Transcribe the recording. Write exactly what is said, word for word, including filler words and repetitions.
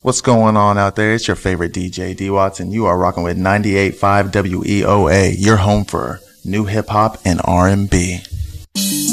What's going on out there? It's your favorite D J, D Watts, and you are rocking with ninety-eight point five W E O A, your home for new hip hop and R and B.